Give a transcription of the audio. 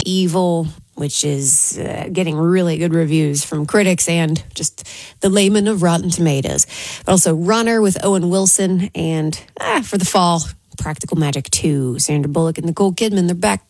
Evil, which is getting really good reviews from critics and just the layman of Rotten Tomatoes. But also Runner with Owen Wilson, and for the fall, Practical Magic 2. Sandra Bullock and Nicole Kidman, they're back